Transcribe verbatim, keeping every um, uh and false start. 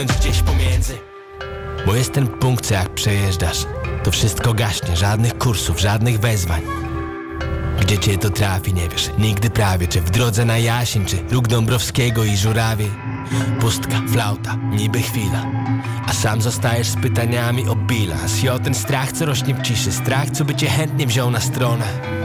gdzieś pomiędzy. Bo jest ten punkt, co jak przejeżdżasz, to wszystko gaśnie, żadnych kursów, żadnych wezwań. Gdzie cię to trafi, nie wiesz, nigdy prawie. Czy w drodze na Jasień, czy róg Dąbrowskiego i Żurawie. Pustka, flauta, niby chwila, a sam zostajesz z pytaniami o bilans. I o ten strach, co rośnie w ciszy, strach, co by cię chętnie wziął na stronę.